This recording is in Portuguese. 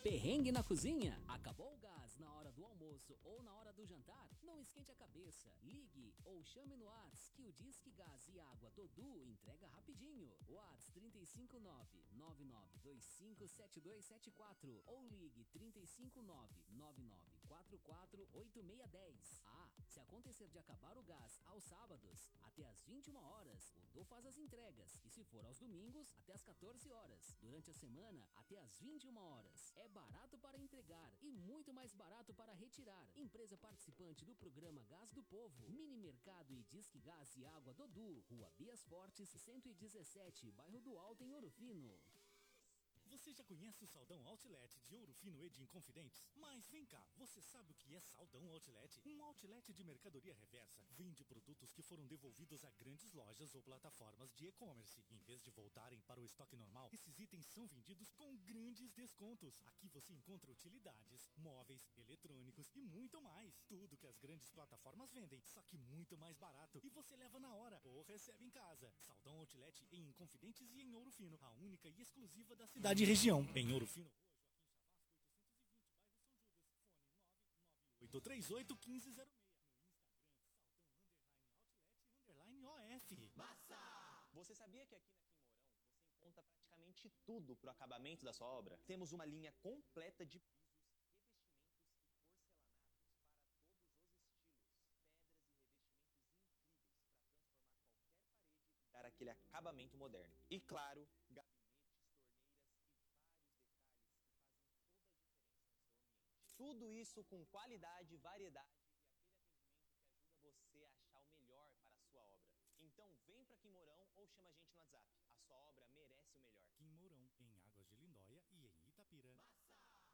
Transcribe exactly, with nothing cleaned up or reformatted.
Perrengue na cozinha? Acabou o gás na hora do almoço ou na hora do jantar? Não esquente a cabeça. Ligue ou chame no Whats que o Disque Gás e Água Dodô entrega rapidinho. Whats três cinco nove, nove nove dois cinco, sete dois sete quatro ou ligue três cinco nove, nove nove quatro quatro, oito seis um zero. Ah, se acontecer de acabar o gás aos sábados, até às vinte e uma horas, o Dô faz as entregas. E se for aos domingos, até às quatorze horas. Durante a semana, até às vinte e uma horas. É barato para entregar e muito mais barato para retirar. Empresa participante do programa Gás do Povo, Mini Mercado e Disque Gás e Água Dodô, Rua Bias Fortes, cento e dezessete, bairro do Alto, em Ouro Fino. Você já conhece o Saldão Outlet de Ouro Fino e de Inconfidentes? Mas vem cá, você sabe o que é Saldão Outlet? Um outlet de mercadoria reversa. Vende produtos que foram devolvidos a grandes lojas ou plataformas de e-commerce. Em vez de voltarem para o estoque normal, esses itens são vendidos com grandes descontos. Aqui você encontra utilidades, móveis, eletrônicos e muito mais. Tudo que as grandes plataformas vendem, só que muito mais barato. E você leva na hora ou recebe em casa. Saldão Outlet em Inconfidentes e em Ouro Fino, a única e exclusiva da cidade de região. Em Ouro Fino, Rua Joaquim Chavasco, oitocentos e vinte, bairro São Judas, fone nove nove oito três oito, um cinco zero seis. No Instagram, Saldão Underline Outlet Underline O F. Massa! Você sabia que aqui na Quimorão você encontra praticamente tudo para o acabamento da sua obra? Temos uma linha completa de pisos, revestimentos e porcelanatos para todos os estilos, pedras e revestimentos incríveis para transformar qualquer parede e dar aquele acabamento moderno. E claro, tudo isso com qualidade, variedade e aquele atendimento que ajuda você a achar o melhor para a sua obra. Então vem para Quimorão ou chama a gente no WhatsApp. A sua